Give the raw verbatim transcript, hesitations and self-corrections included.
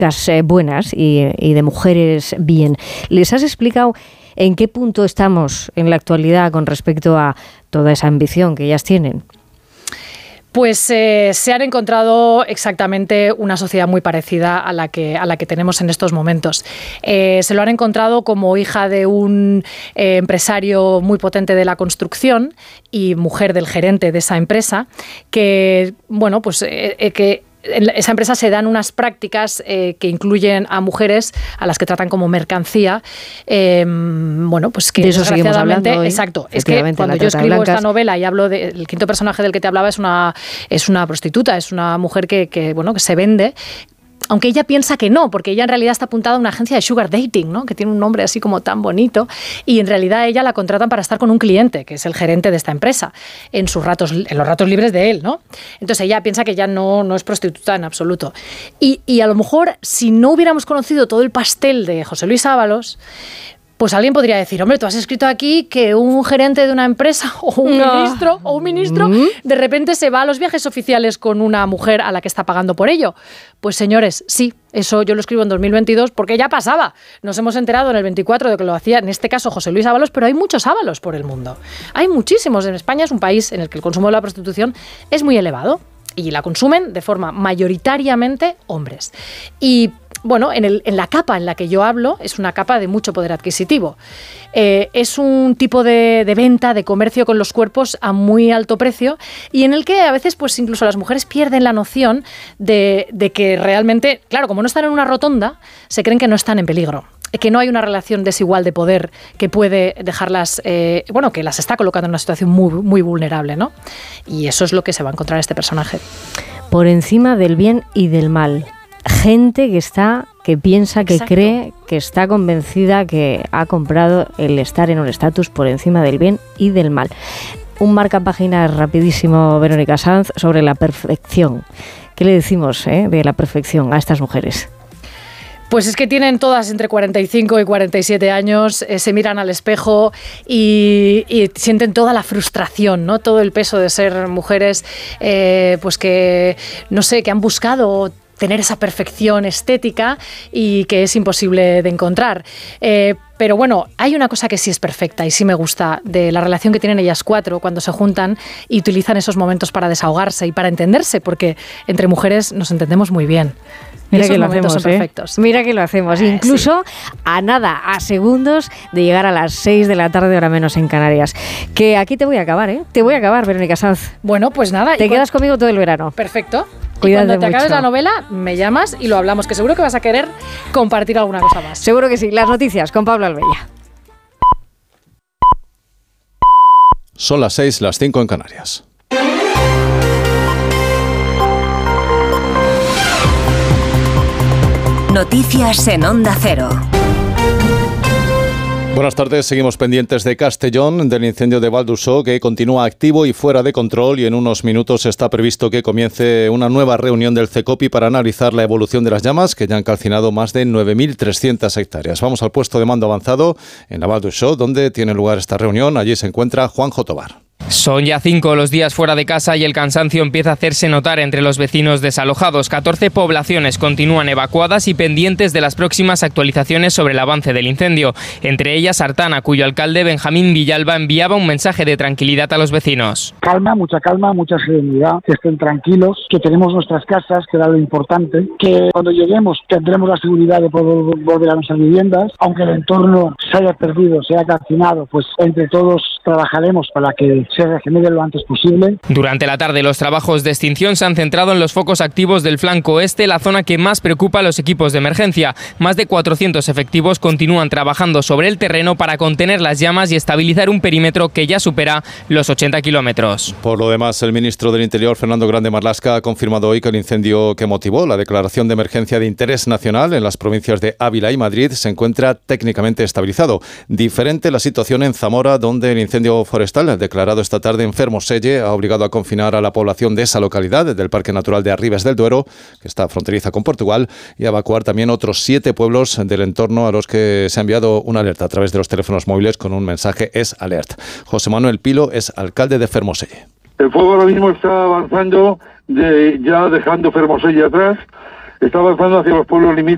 chicas eh, buenas y, y de mujeres bien. ¿Les has explicado en qué punto estamos en la actualidad con respecto a toda esa ambición que ellas tienen? Pues eh, se han encontrado exactamente una sociedad muy parecida a la que, a la que tenemos en estos momentos. Eh, se lo han encontrado como hija de un eh, empresario muy potente de la construcción y mujer del gerente de esa empresa, que, bueno, pues eh, eh, que en esa empresa se dan unas prácticas eh, que incluyen a mujeres a las que tratan como mercancía. Eh, bueno, pues que de eso seguimos hablando hoy. Exacto. Es que cuando yo escribo blancas. esta novela y hablo del quinto personaje del que te hablaba, es una, es una prostituta, es una mujer que, que, bueno, que se vende. Aunque ella piensa que no, porque ella en realidad está apuntada a una agencia de sugar dating, ¿no? Que tiene un nombre así como tan bonito, y en realidad ella la contratan para estar con un cliente, que es el gerente de esta empresa, en sus ratos, en los ratos libres de él, ¿no? Entonces ella piensa que ya no, no es prostituta en absoluto. Y, y a lo mejor, si no hubiéramos conocido todo el pastel de José Luis Ábalos, pues alguien podría decir, hombre, tú has escrito aquí que un gerente de una empresa o un no. ministro o un ministro mm. de repente se va a los viajes oficiales con una mujer a la que está pagando por ello. Pues señores, sí, eso yo lo escribo en dos mil veintidós porque ya pasaba. Nos hemos enterado en el veinticuatro de que lo hacía, en este caso, José Luis Ábalos, pero hay muchos Ábalos por el mundo. Hay muchísimos. En España es un país en el que el consumo de la prostitución es muy elevado y la consumen de forma mayoritariamente hombres. Y bueno, en, el, en la capa en la que yo hablo es una capa de mucho poder adquisitivo. Eh, es un tipo de, de venta, de comercio con los cuerpos a muy alto precio y en el que a veces pues incluso las mujeres pierden la noción de, de que realmente, claro, como no están en una rotonda, se creen que no están en peligro, que no hay una relación desigual de poder que puede dejarlas, eh, bueno, que las está colocando en una situación muy, muy vulnerable, ¿no? Y eso es lo que se va a encontrar este personaje. Por encima del bien y del mal. Gente que está, que piensa, que Exacto. cree, que está convencida, que ha comprado el estar en un estatus por encima del bien y del mal. Un marcapáginas rapidísimo, Verónica Sanz, sobre la perfección. ¿Qué le decimos eh, de la perfección a estas mujeres? Pues es que tienen todas entre cuarenta y cinco y cuarenta y siete años, eh, se miran al espejo y, y sienten toda la frustración, ¿no? Todo el peso de ser mujeres, eh, pues que, no sé, que han buscado tener esa perfección estética y que es imposible de encontrar. Eh, pero bueno, hay una cosa que sí es perfecta y sí me gusta de la relación que tienen ellas cuatro cuando se juntan y utilizan esos momentos para desahogarse y para entenderse, porque entre mujeres nos entendemos muy bien. Mira que lo hacemos, son perfectos. ¿eh? Mira que lo hacemos, eh, incluso sí. a nada, a segundos de llegar a las seis de la tarde, hora menos en Canarias. Que aquí te voy a acabar, ¿eh? Te voy a acabar, Verónica Sanz. Bueno, pues nada. Te quedas conmigo todo el verano. Perfecto. Cuídate y cuando te mucho. acabes la novela, me llamas y lo hablamos, que seguro que vas a querer compartir alguna cosa más. Seguro que sí. Las noticias con Pablo Albella. Son las seis, las cinco en Canarias. Noticias en Onda Cero. Buenas tardes, seguimos pendientes de Castellón, del incendio de Val d'Uixó, que continúa activo y fuera de control, y en unos minutos está previsto que comience una nueva reunión del CECOPI para analizar la evolución de las llamas, que ya han calcinado más de nueve mil trescientas hectáreas. Vamos al puesto de mando avanzado en la Val d'Uixó, donde tiene lugar esta reunión. Allí se encuentra Juanjo Tobar. Son ya cinco los días fuera de casa y el cansancio empieza a hacerse notar entre los vecinos desalojados. catorce poblaciones continúan evacuadas y pendientes de las próximas actualizaciones sobre el avance del incendio. Entre ellas Artana, cuyo alcalde Benjamín Villalba enviaba un mensaje de tranquilidad a los vecinos. Calma, mucha calma, mucha serenidad, que estén tranquilos, que tenemos nuestras casas, que era lo importante, que cuando lleguemos tendremos la seguridad de poder volver a nuestras viviendas, aunque el entorno se haya perdido, se haya calcinado, pues entre todos trabajaremos para que se regenere lo antes posible. Durante la tarde los trabajos de extinción se han centrado en los focos activos del flanco este, la zona que más preocupa a los equipos de emergencia. Más de cuatrocientos efectivos continúan trabajando sobre el terreno para contener las llamas y estabilizar un perímetro que ya supera los ochenta kilómetros. Por lo demás, el ministro del Interior, Fernando Grande Marlaska, ha confirmado hoy que el incendio que motivó la declaración de emergencia de interés nacional en las provincias de Ávila y Madrid se encuentra técnicamente estabilizado. Diferente la situación en Zamora, donde el incendio forestal declarado esta tarde en Fermoselle ha obligado a confinar a la población de esa localidad, del Parque Natural de Arribes del Duero, que está fronteriza con Portugal, y a evacuar también otros siete pueblos del entorno a los que se ha enviado una alerta a través de los teléfonos móviles con un mensaje Es Alert. José Manuel Pilo es alcalde de Fermoselle. El fuego ahora mismo está avanzando, de, ya dejando Fermoselle atrás, está avanzando hacia los pueblos limítrofes